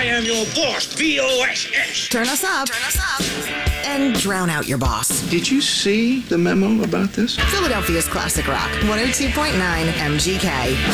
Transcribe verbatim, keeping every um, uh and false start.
am your boss, B O S S. Turn us up. Turn us up. And drown out your boss. Did you see the memo about this? Philadelphia's classic rock, one oh two point nine M G K.